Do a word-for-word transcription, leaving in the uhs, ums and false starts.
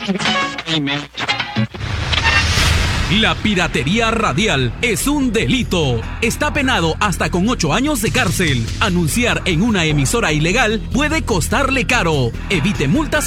La piratería radial es un delito. Está penado hasta con ocho años de cárcel. Anunciar en una emisora ilegal puede costarle caro. Evite multas